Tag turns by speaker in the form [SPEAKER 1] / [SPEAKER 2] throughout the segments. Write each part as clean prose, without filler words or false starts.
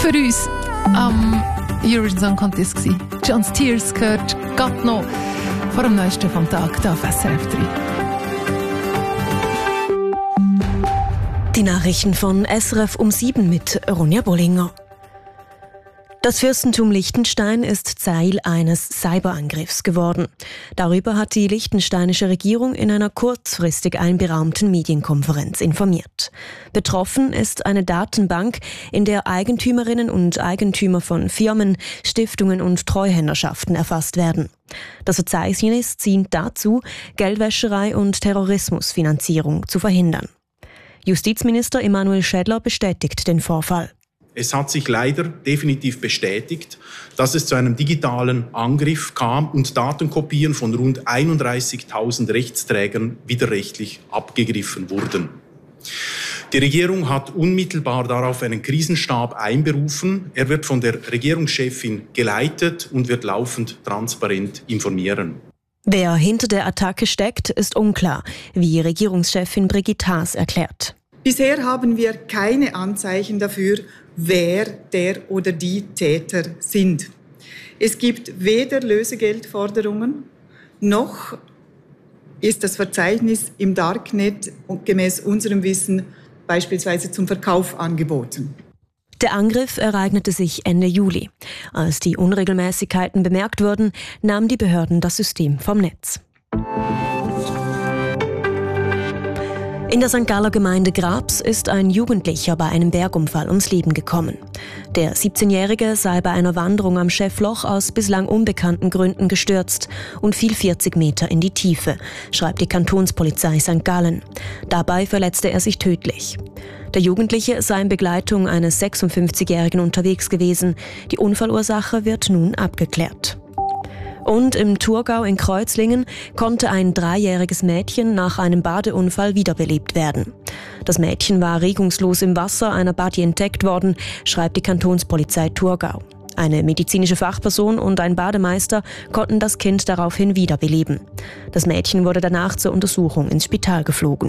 [SPEAKER 1] für uns am Eurovision Song Contest gsi. John's Tears gehört gerade noch vor dem neuesten vom Tag hier auf SRF 3.
[SPEAKER 2] Die Nachrichten von SRF um 7 mit Ronja Bollinger. Das Fürstentum Liechtenstein ist Ziel eines Cyberangriffs geworden. Darüber hat die liechtensteinische Regierung in einer kurzfristig einberaumten Medienkonferenz informiert. Betroffen ist eine Datenbank, in der Eigentümerinnen und Eigentümer von Firmen, Stiftungen und Treuhänderschaften erfasst werden. Das Verzeichnis dient dazu, Geldwäscherei und Terrorismusfinanzierung zu verhindern. Justizminister Emanuel Schädler bestätigt den Vorfall.
[SPEAKER 3] Es hat sich leider definitiv bestätigt, dass es zu einem digitalen Angriff kam und Datenkopien von rund 31.000 Rechtsträgern widerrechtlich abgegriffen wurden. Die Regierung hat unmittelbar darauf einen Krisenstab einberufen. Er wird von der Regierungschefin geleitet und wird laufend transparent informieren.
[SPEAKER 2] Wer hinter der Attacke steckt, ist unklar, wie Regierungschefin Brigitte Haas erklärt.
[SPEAKER 4] Bisher haben wir keine Anzeichen dafür, wer der oder die Täter sind. Es gibt weder Lösegeldforderungen, noch ist das Verzeichnis im Darknet gemäß unserem Wissen beispielsweise zum Verkauf angeboten.
[SPEAKER 2] Der Angriff ereignete sich Ende Juli. Als die Unregelmäßigkeiten bemerkt wurden, nahmen die Behörden das System vom Netz. In der St. Galler Gemeinde Grabs ist ein Jugendlicher bei einem Bergunfall ums Leben gekommen. Der 17-Jährige sei bei einer Wanderung am Schäffloch aus bislang unbekannten Gründen gestürzt und fiel 40 Meter in die Tiefe, schreibt die Kantonspolizei St. Gallen. Dabei verletzte er sich tödlich. Der Jugendliche sei in Begleitung eines 56-Jährigen unterwegs gewesen. Die Unfallursache wird nun abgeklärt. Und im Thurgau in Kreuzlingen konnte ein 3-jähriges Mädchen nach einem Badeunfall wiederbelebt werden. Das Mädchen war regungslos im Wasser einer Badi entdeckt worden, schreibt die Kantonspolizei Thurgau. Eine medizinische Fachperson und ein Bademeister konnten das Kind daraufhin wiederbeleben. Das Mädchen wurde danach zur Untersuchung ins Spital geflogen.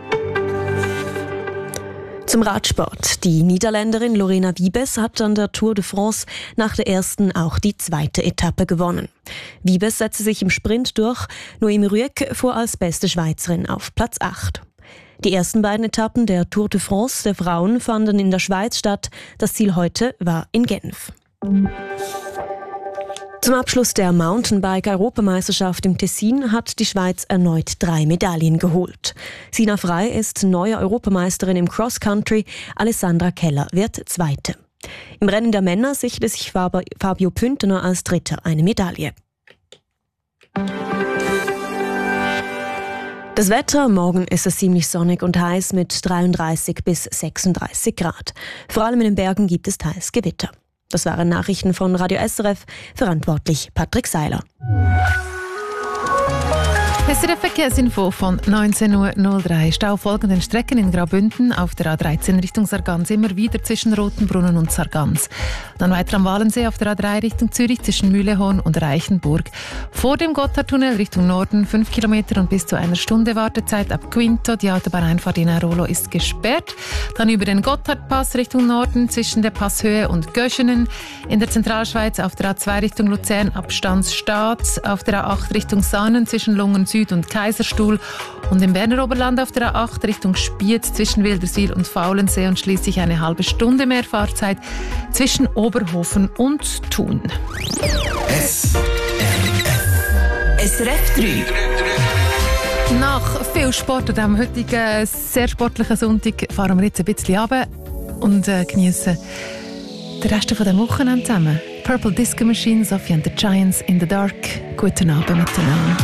[SPEAKER 2] Zum Radsport. Die Niederländerin Lorena Wiebes hat an der Tour de France nach der ersten auch die zweite Etappe gewonnen. Wiebes setzte sich im Sprint durch, Noemi Rüegg fuhr als beste Schweizerin auf Platz 8. Die ersten beiden Etappen der Tour de France der Frauen fanden in der Schweiz statt. Das Ziel heute war in Genf. Zum Abschluss der Mountainbike-Europameisterschaft im Tessin hat die Schweiz erneut 3 Medaillen geholt. Sina Frey ist neue Europameisterin im Cross-Country, Alessandra Keller wird Zweite. Im Rennen der Männer sicherte sich Fabio Püntener als Dritter eine Medaille. Das Wetter, morgen ist es ziemlich sonnig und heiß mit 33 bis 36 Grad. Vor allem in den Bergen gibt es teils Gewitter. Das waren Nachrichten von Radio SRF, verantwortlich Patrick Seiler.
[SPEAKER 1] SRF Verkehrsinfo von 19.03 Uhr. Stau auf folgenden Strecken in Graubünden auf der A13 Richtung Sargans, immer wieder zwischen Rotenbrunnen und Sargans. Dann weiter am Walensee auf der A3 Richtung Zürich zwischen Mühlehorn und Reichenburg. Vor dem Gotthardtunnel Richtung Norden 5 Kilometer und bis zu einer Stunde Wartezeit ab Quinto. Die Autobahneinfahrt in Airolo ist gesperrt. Dann über den Gotthardpass Richtung Norden zwischen der Passhöhe und Göschenen. In der Zentralschweiz auf der A2 Richtung Luzern Abstandsstaat. Auf der A8 Richtung Saanen zwischen Lungen Süd und Kaiserstuhl und im Berner Oberland auf der A8 Richtung Spiez zwischen Wilderswil und Faulensee und schließlich eine halbe Stunde mehr Fahrzeit zwischen Oberhofen und Thun.
[SPEAKER 5] SRF 3.
[SPEAKER 1] Nach viel Sport und am heutigen sehr sportlichen Sonntag fahren wir jetzt ein bisschen runter und genießen den Rest von dem Wochenende zusammen. Purple Disco Machine, Sophie and the Giants in the Dark. Guten Abend miteinander.